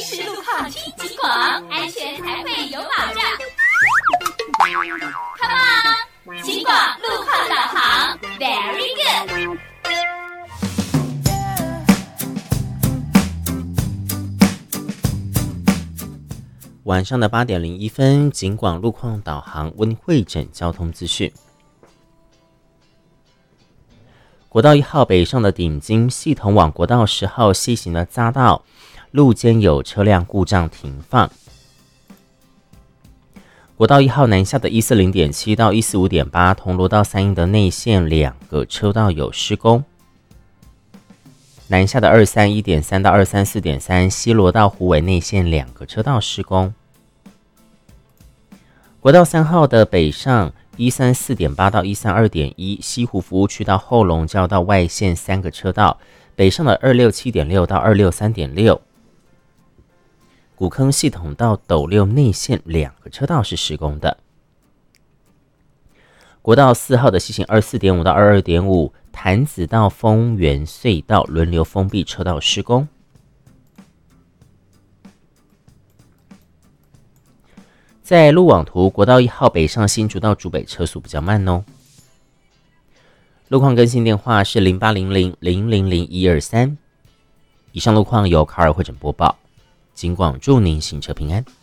实路况听警广，安全才会有保障。Come on， 警广路况导航 ，Very good。 晚上的8点01分，警广路况导航温会诊交通资讯。国道1号北上的顶金系统往国道10号西行的匝道，路肩有车辆故障停放。国道1号南下的 140.7 到 145.8 铜锣到三鶯的内线2个车道有施工。南下的 231.3 到 234.3 西螺到虎尾内线2个车道施工。国道3号的北上 134.8 到 132.1 西湖服务区到后龙交到外线3个车道，北上的 267.6 到 263.6 古坑系统到斗六内线2个车道是施工的。国道4号的西行 24.5 到 22.5 潭子到丰原隧道轮流封闭车道施工。在路网图，国道1号北上新竹到竹北车速比较慢哦。路况更新电话是0800000123。以上路况由卡尔会诊播报，警广祝您行车平安。